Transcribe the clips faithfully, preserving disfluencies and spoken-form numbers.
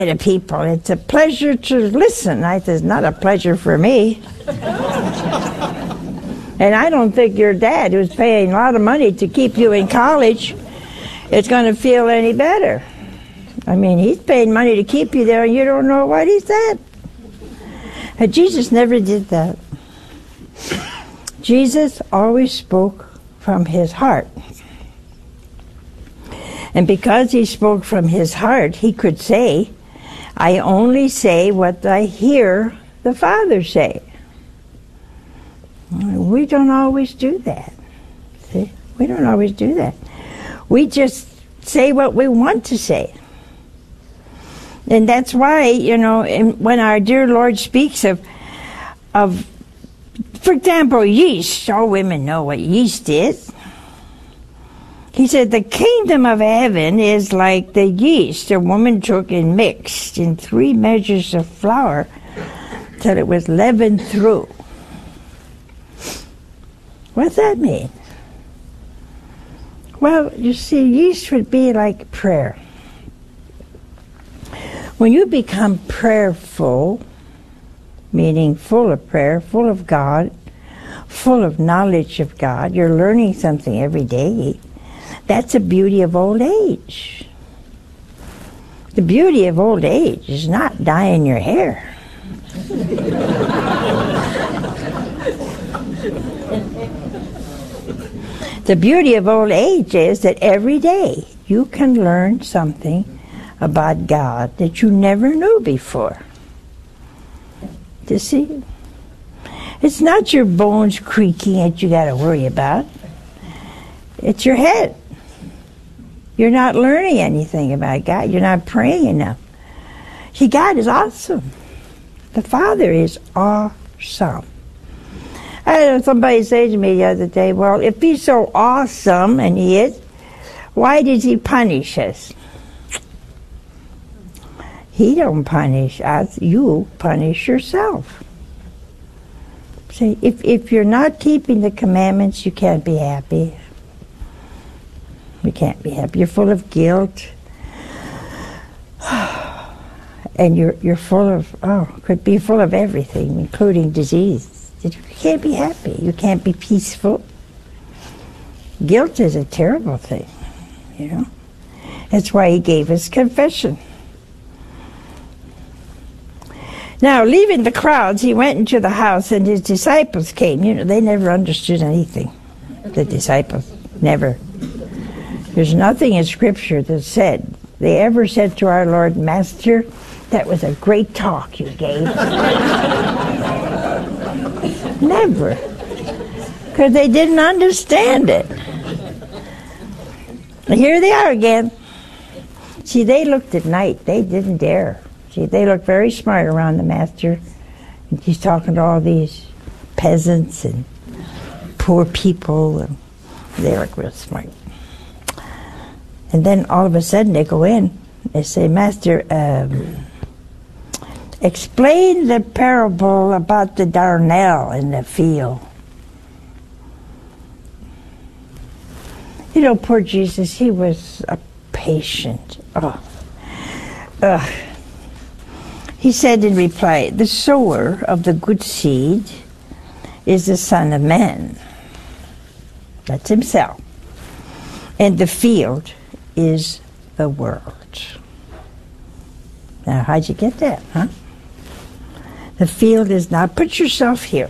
to people. It's a pleasure to listen. I said, it's not a pleasure for me. And I don't think your dad, who's paying a lot of money to keep you in college, is going to feel any better. I mean, he's paying money to keep you there, and you don't know what he said. And Jesus never did that. Jesus always spoke from his heart. And because he spoke from his heart, he could say, I only say what I hear the Father say. We don't always do that. See? We don't always do that. We just say what we want to say. And that's why, you know, in, when our dear Lord speaks of, of, for example, yeast, all women know what yeast is. He said, the kingdom of heaven is like the yeast a woman took and mixed in three measures of flour till it was leavened through. What's that mean? Well, you see, yeast would be like prayer. When you become prayerful, meaning full of prayer, full of God, full of knowledge of God, you're learning something every day. That's the beauty of old age. The beauty of old age is not dyeing your hair. The beauty of old age is that every day you can learn something about God that you never knew before. You see? It's not your bones creaking that you got to worry about. It's your head. You're not learning anything about God. You're not praying enough. See, God is awesome. The Father is awesome. I had somebody say to me the other day, well, if he's so awesome, and he is, why does he punish us? He don't punish us. You punish yourself. See, if, if you're not keeping the commandments, you can't be happy. You can't be happy. You're full of guilt. And you're, you're full of, oh, could be full of everything, including disease. You can't be happy. You can't be peaceful. Guilt is a terrible thing, you know. That's why he gave us confession. Now, leaving the crowds, he went into the house, and his disciples came. You know, they never understood anything, the disciples. Never. There's nothing in Scripture that said, they ever said to our Lord, Master, that was a great talk you gave. Never. Because they didn't understand it. And here they are again. See, they looked at night. They didn't dare. See, they looked very smart around the Master. And he's talking to all these peasants and poor people. And they look real smart. And then all of a sudden they go in. They say, Master, um, explain the parable about the darnel in the field. You know, poor Jesus, he was a patient. Oh. Ugh. He said in reply, the sower of the good seed is the Son of Man. That's himself. And the field is the world. Now, how'd you get that, huh? The field is not, put yourself here.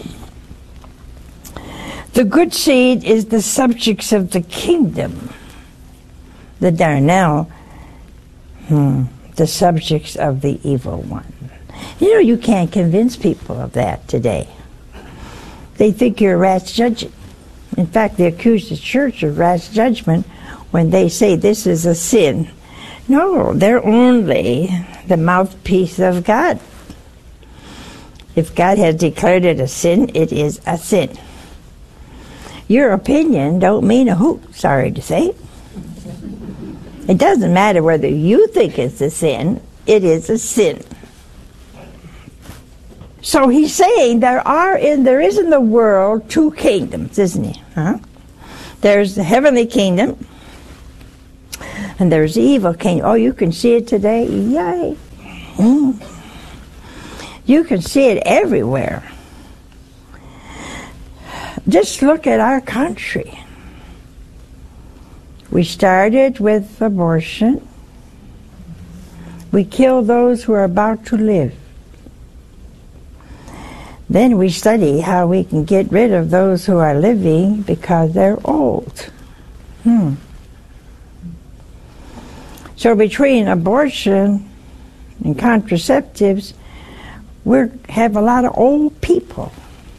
The good seed is the subjects of the kingdom. The darnel, hmm, the subjects of the evil one. You know, you can't convince people of that today. They think you're rash judging. In fact, they accuse the church of rash judgment when they say this is a sin. No, they're only the mouthpiece of God. If God has declared it a sin, it is a sin. Your opinion don't mean a hoot, sorry to say. It doesn't matter whether you think it's a sin, it is a sin. So he's saying there are in there is in the world two kingdoms, isn't he? Huh? There's the heavenly kingdom, And there's evil came. Oh, you can see it today? Yay. Mm. You can see it everywhere. Just look at our country. We started with abortion. We kill those who are about to live. Then we study how we can get rid of those who are living because they're old. Hmm. So between abortion and contraceptives, we have a lot of old people.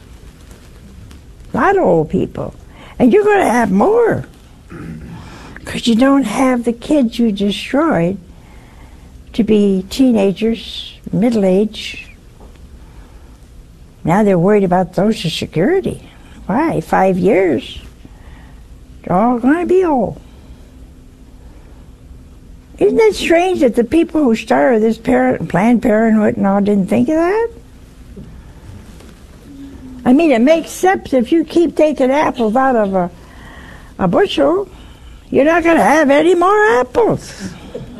A lot of old people. And you're going to have more. Because you don't have the kids you destroyed to be teenagers, middle-aged. Now they're worried about Social Security. Why? Five years. They're all going to be old. Isn't it strange that the people who started this parent, Planned Parenthood and all didn't think of that? I mean, it makes sense if you keep taking apples out of a, a bushel, you're not going to have any more apples.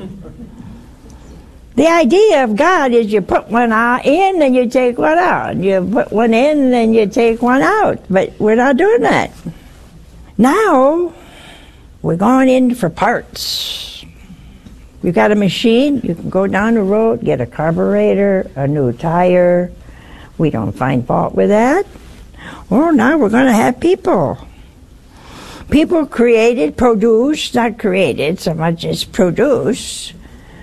The idea of God is you put one in and you take one out. You put one in and you take one out. But we're not doing that. Now, we're going in for parts. You've got a machine, you can go down the road, get a carburetor, a new tire. We don't find fault with that. Well, now we're going to have people. People created, produced, not created so much as produce.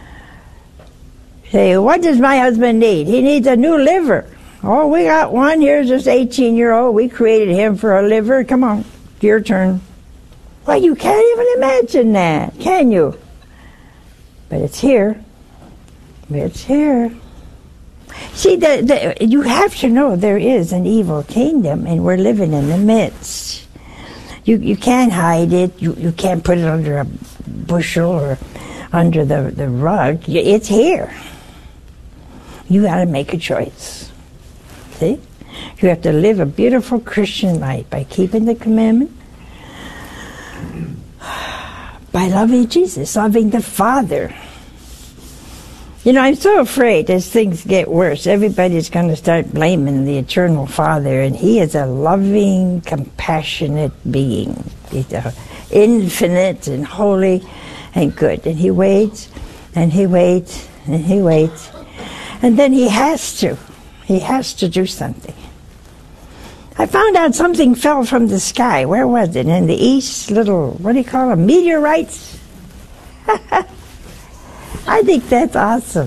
Say, what does my husband need? He needs a new liver. Oh, we got one. Here's this eighteen-year-old. We created him for a liver. Come on, your turn. Well, you can't even imagine that, can you? But it's here. It's here. See, the, the, you have to know there is an evil kingdom, and we're living in the midst. You you can't hide it. You you can't put it under a bushel or under the, the rug. It's here. You got to make a choice. See? You have to live a beautiful Christian life by keeping the commandment, by loving Jesus, loving the Father. You know, I'm so afraid as things get worse, everybody's going to start blaming the Eternal Father, and He is a loving, compassionate being. He's a infinite and holy and good. And He waits, and He waits, and He waits. And then He has to. He has to do something. I found out something fell from the sky. Where was it? In the east, little, what do you call them, meteorites? I think that's awesome.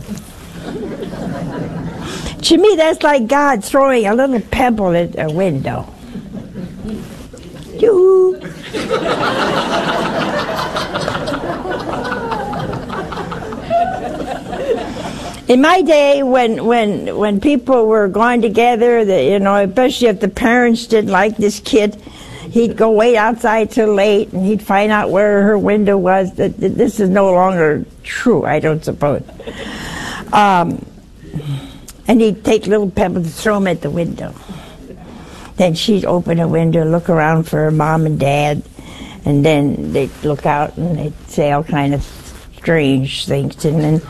To me, that's like God throwing a little pebble at a window. Yoo-hoo. In my day, when when when people were going together, the, you know, especially if the parents didn't like this kid, he'd go wait outside till late, and he'd find out where her window was. This is no longer true, I don't suppose. Um, and he'd take little pebbles and throw them at the window. Then she'd open a window, look around for her mom and dad, and then they'd look out and they'd say all kind of strange things. And then,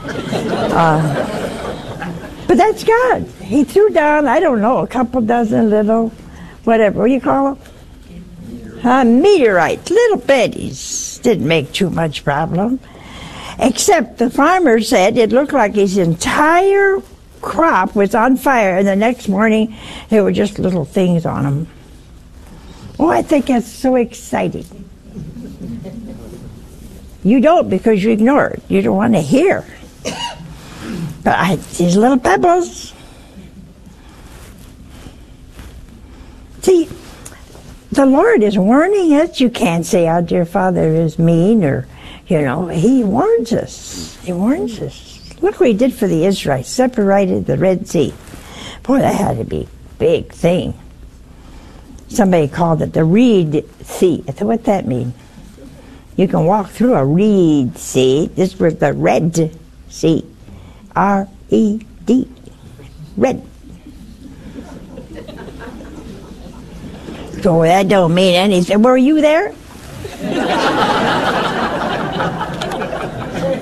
uh, but that's God. He threw down, I don't know, a couple dozen little, whatever, what do you call them? Uh, meteorites, little bitties. Didn't make too much problem. Except the farmer said it looked like his entire crop was on fire, and the next morning there were just little things on them. Oh, I think that's so exciting. You don't, because you ignore it. You don't want to hear. But I, these little pebbles. See, the Lord is warning us. You can't say our dear Father is mean, or, you know, He warns us. He warns us. Look what He did for the Israelites, separated the Red Sea. Boy, that had to be a big thing. Somebody called it the Reed Sea. I said, what's that mean? You can walk through a reed sea. This was the Red Sea. R E D. Red. So that don't mean anything. Were you there?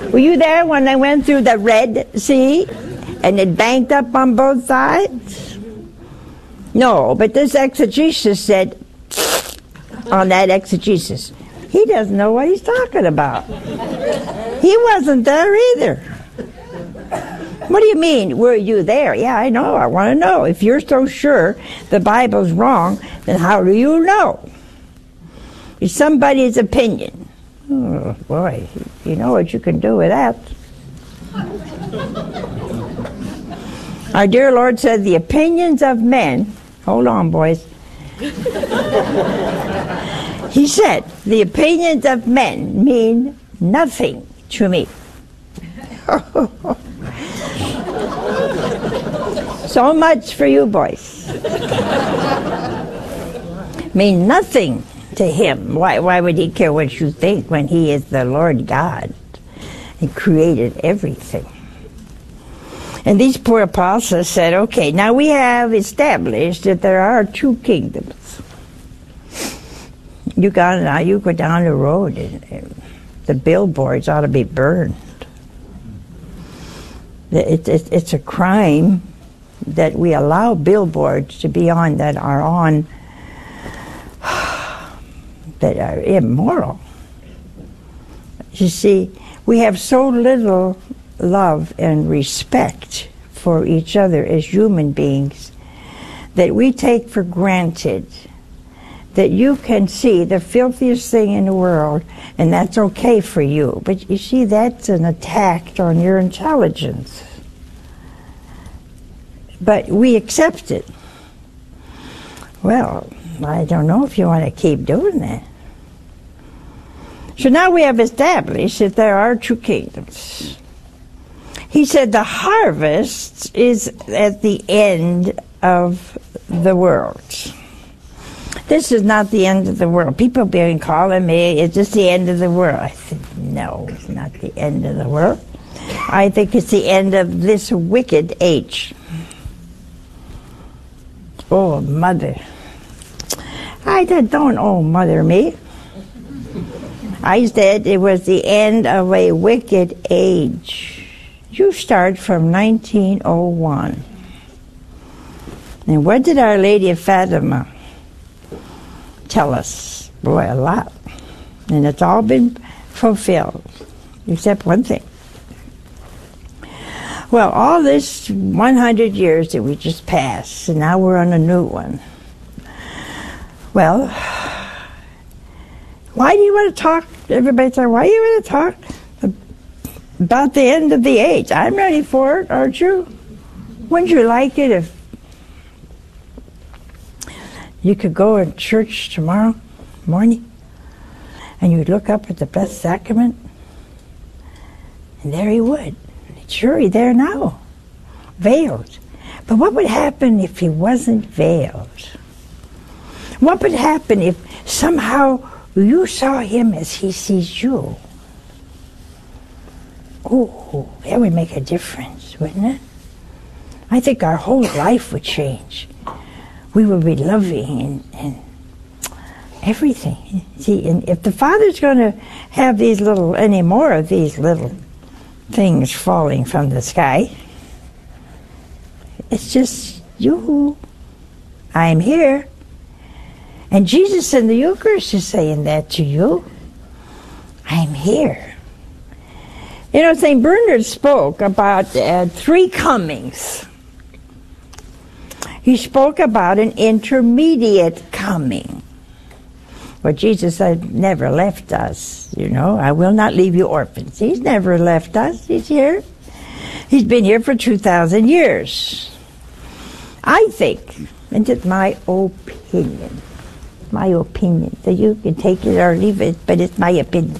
Were you there when they went through the Red Sea and it banked up on both sides? No, but this exegesis said, on that exegesis, he doesn't know what he's talking about. He wasn't there either. What do you mean, were you there? Yeah, I know, I want to know. If you're so sure the Bible's wrong, then how do you know? It's somebody's opinion. Oh, boy, you know what you can do with that. Our dear Lord said, the opinions of men, hold on, boys. He said, the opinions of men mean nothing to me. So much for you boys. Mean nothing to him. Why, why would he care what you think when he is the Lord God? He created everything. And these poor apostles said, okay, now we have established that there are two kingdoms. You got now you go down the road and, and the billboards ought to be burned. It, it, it's a crime that we allow billboards to be on that are on that are immoral. You see, we have so little love and respect for each other as human beings that we take for granted that you can see the filthiest thing in the world and that's okay for you. But you see, that's an attack on your intelligence. But we accept it. Well, I don't know if you want to keep doing that. So now we have established that there are two kingdoms. He said the harvest is at the end of the world. This is not the end of the world. People have been calling me, it's just the end of the world. I said, no, it's not the end of the world. I think it's the end of this wicked age. Oh, mother. I said, don't oh, mother me. I said it was the end of a wicked age. You start from nineteen oh one. And what did Our Lady of Fatima tell us? Boy, a lot. And it's all been fulfilled, except one thing. Well, all this one hundred years that we just passed, and now we're on a new one. Well, why do you want to talk? Everybody says, why do you want to talk about the end of the age? I'm ready for it, aren't you? Wouldn't you like it if you could go to church tomorrow morning and you'd look up at the Blessed Sacrament and there he would. Sure, he's there now, veiled. But what would happen if he wasn't veiled? What would happen if somehow you saw him as he sees you? Oh, that would make a difference, wouldn't it? I think our whole life would change. We would be loving and, and everything. See, and if the Father's going to have these little, any more of these little things falling from the sky, it's just you. I'm here. And Jesus in the Eucharist is saying that to you. I'm here. You know, Saint Bernard spoke about uh, three comings. He spoke about an intermediate coming. But Jesus had never left us, you know. I will not leave you orphans. He's never left us. He's here. He's been here for two thousand years. I think, and it's my opinion, my opinion, that you can take it or leave it, but it's my opinion,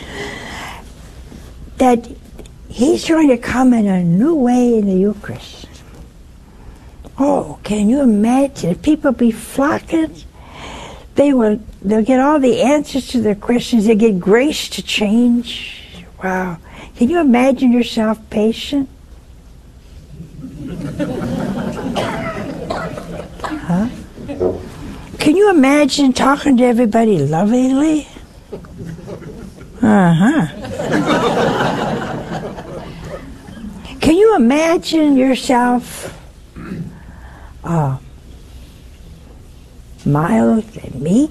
that he's trying to come in a new way in the Eucharist. Oh, can you imagine if people be flocking? They will, they'll get all the answers to their questions. They get grace to change. Wow. Can you imagine yourself patient? Huh? Can you imagine talking to everybody lovingly? Uh-huh. Can you imagine yourself uh, mild and meek?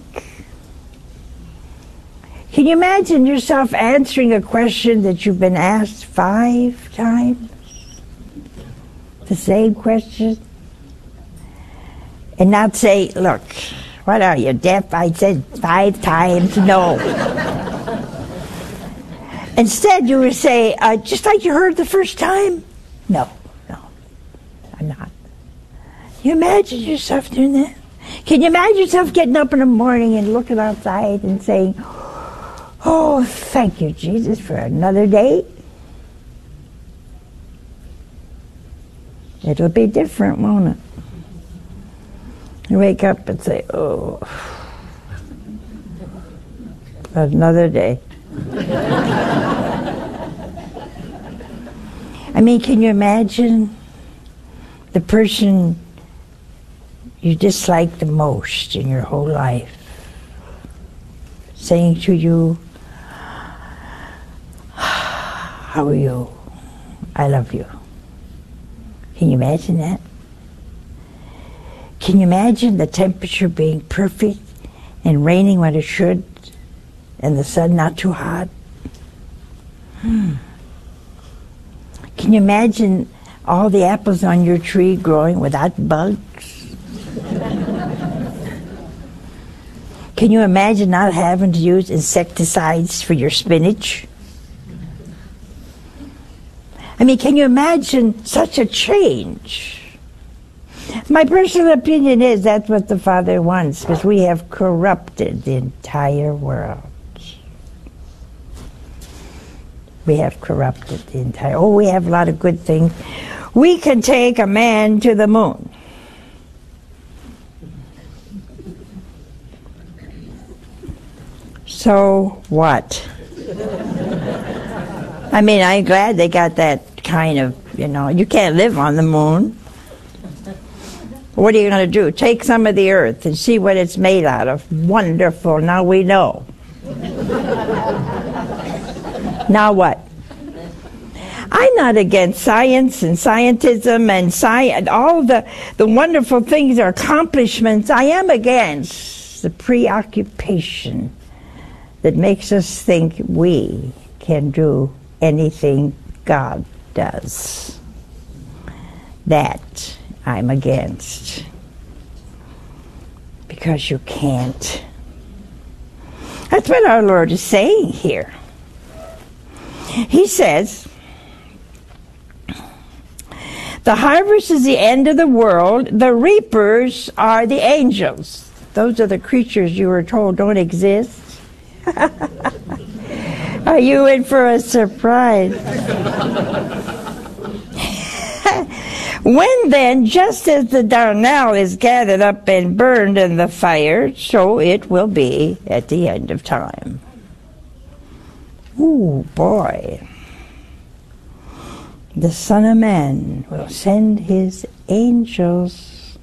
Can you imagine yourself answering a question that you've been asked five times? The same question? And not say, look, what are you, deaf? I said five times no. Instead, you would say, uh, just like you heard the first time? No, no, I'm not. Can you imagine yourself doing that? Can you imagine yourself getting up in the morning and looking outside and saying, oh, thank you, Jesus, for another day? It'll be different, won't it? You wake up and say, oh, another day. I mean, can you imagine the person you dislike the most in your whole life saying to you, how are you? I love you. Can you imagine that? Can you imagine the temperature being perfect and raining when it should and the sun not too hot? Hmm. Can you imagine all the apples on your tree growing without bugs? Can you imagine not having to use insecticides for your spinach? I mean, can you imagine such a change? My personal opinion is that's what the Father wants, because we have corrupted the entire world. We have corrupted the entire... Oh, we have a lot of good things. We can take a man to the moon. So what? I mean, I'm glad they got that kind of, you know, you can't live on the moon. What are you going to do? Take some of the earth and see what it's made out of. Wonderful. Now we know. Now what? I'm not against science and scientism and sci- all the, the wonderful things or accomplishments. I am against the preoccupation that makes us think we can do anything God does. That I'm against. Because you can't. That's what our Lord is saying here. He says, the harvest is the end of the world. The reapers are the angels. Those are the creatures you were told don't exist. Are you in for a surprise? When then, just as the darnel is gathered up and burned in the fire, so it will be at the end of time. Ooh, boy. The Son of Man will send his angels,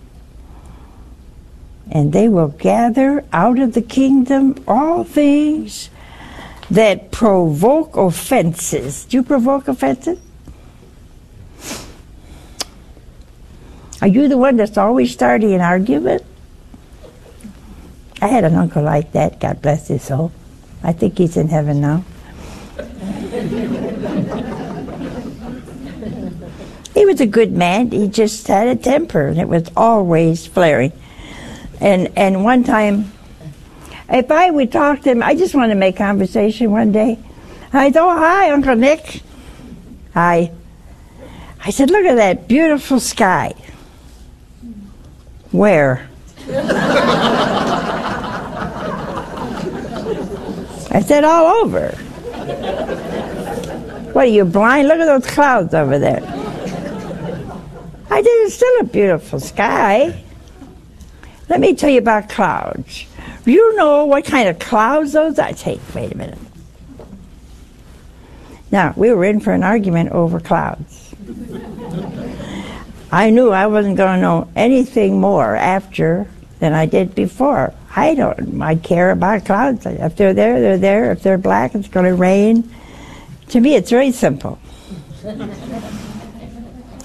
and they will gather out of the kingdom all things that provoke offenses. Do you provoke offenses? Are you the one that's always starting an argument? I had an uncle like that, God bless his soul. I think he's in heaven now. He was a good man. He just had a temper, and it was always flaring. And and one time, if I would talk to him, I just wanted to make conversation one day. I thought, oh, hi, Uncle Nick. Hi. I said, look at that beautiful sky. Where? I said, all over. What, are you blind? Look at those clouds over there. I said, it's still a beautiful sky. Let me tell you about clouds. Do you know what kind of clouds those are? I say, wait a minute. Now, we were in for an argument over clouds. I knew I wasn't going to know anything more after than I did before. I don't I care about clouds. If they're there, they're there. If they're black, it's going to rain. To me, it's very simple.